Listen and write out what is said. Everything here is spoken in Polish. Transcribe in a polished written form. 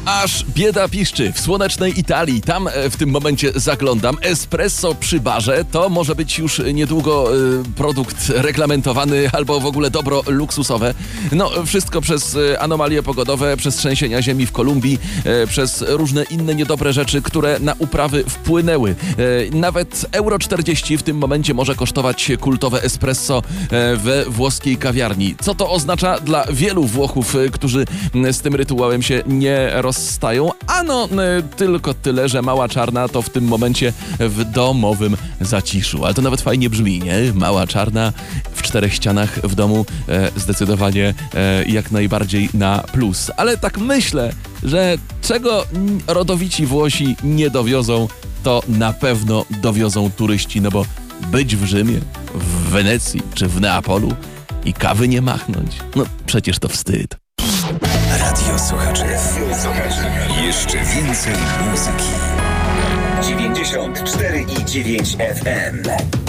Aż bieda piszczy w słonecznej Italii. Tam w tym momencie zaglądam. Espresso przy barze to może być już niedługo produkt reglamentowany albo w ogóle dobro luksusowe. No, wszystko przez anomalie pogodowe, przez trzęsienia ziemi w Kolumbii, przez różne inne niedobre rzeczy, które na uprawy wpłynęły. Nawet euro 40 w tym momencie może kosztować kultowe espresso we włoskiej kawiarni. Co to oznacza dla wielu Włochów, którzy z tym rytuałem się nie rozstają? Ano, tylko tyle, że Mała Czarna to w tym momencie w domowym zaciszu. Ale to nawet fajnie brzmi, nie? Mała Czarna w 4 ścianach w domu, zdecydowanie jak najbardziej na plus. Ale tak myślę, że czego rodowici Włosi nie dowiozą, to na pewno dowiozą turyści, no bo być w Rzymie, w Wenecji czy w Neapolu i kawy nie machnąć, no przecież to wstyd. Radio Słuchaczy. Jeszcze więcej muzyki. 94,9 FM.